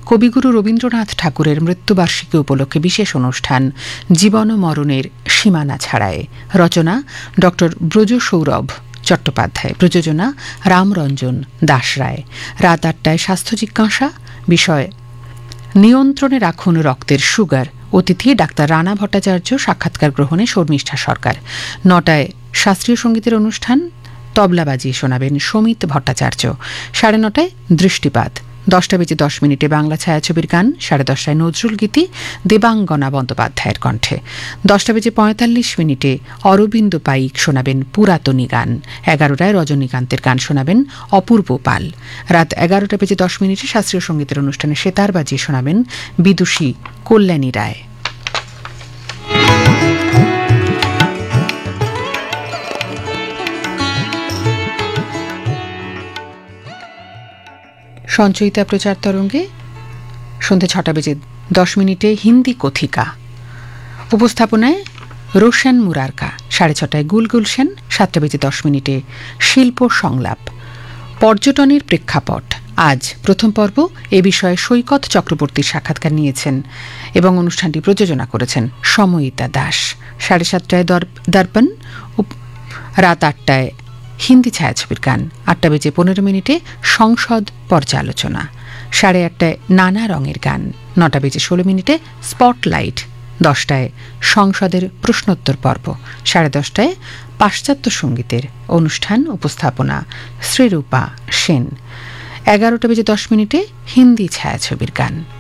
কবিগুরু রবীন্দ্রনাথ ঠাকুরের মৃত্যুবার্ষিকী উপলক্ষে বিশেষ অনুষ্ঠান জীবন ও মরণের সীমানা ছাড়ায়। রচনা ড ব্রজ সৌরভ চট্টোপাধ্যায়, প্রযোজনা রামরঞ্জন দাস রায়। রাত 8টায় স্বাস্থ্য জিজ্ঞাসা, বিষয় নিয়ন্ত্রণে রাখুন রক্তের সুগার। অতিথি ডাক্তার রানা ভট্টাচার্য, সাক্ষাৎকার গ্রহণে শর্মিষ্ঠা সরকার। 9টায় শাস্ত্রীয় সঙ্গীতের অনুষ্ঠান, তবলা বাজিয়ে শোনাবেন সমিত ভট্টাচার্য। 9:30টায় দৃষ্টিপাত। 10:10 বাংলা ছায়াছবির গান। 10:30টায় নজরুল গীতি দেবাঙ্গনা বন্দ্যোপাধ্যায়ের কণ্ঠে। 10:45 অরবিন্দ পাইক শোনাবেন পুরাতনী গান। 11টায় রজনীকান্তের গান শোনাবেন অপূর্ব পাল। রাত 11:10 শাস্ত্রীয় সঙ্গীতের অনুষ্ঠানে সেতার বাজিয়ে শোনাবেন বিদুষী কল্যাণী রায়। সঞ্চয়িতা প্রচার তরঙ্গে সন্ধ্যে 6:10 হিন্দি কথিকা। উপস্থাপনায় রোশন মুরারকা। 6:30টায় গুলগুলশান। 7:10 শিল্প সংলাপ। পর্যটনের প্রেক্ষাপট। আজ প্রথম পর্ব এ বিষয়ে সৈকত চক্রবর্তীর সাক্ষাৎকার নিয়েছেন এবং অনুষ্ঠানটি প্রযোজনা করেছেন সময়িতা দাস। 7:30টায় দর্পণ। রাত 8টায় হিন্দি ছায়াছবির গান। 8:15 সংসদ পর্যালোচনা। 8:30টায় নানা রঙের গান। 9:16 স্পটলাইট। 10টায় সংসদের প্রশ্নোত্তর পর্ব। 10:30টায় পাশ্চাত্য সঙ্গীতের অনুষ্ঠান, উপস্থাপনা শ্রীরূপা সেন। 11:10 হিন্দি ছায়াছবির গান।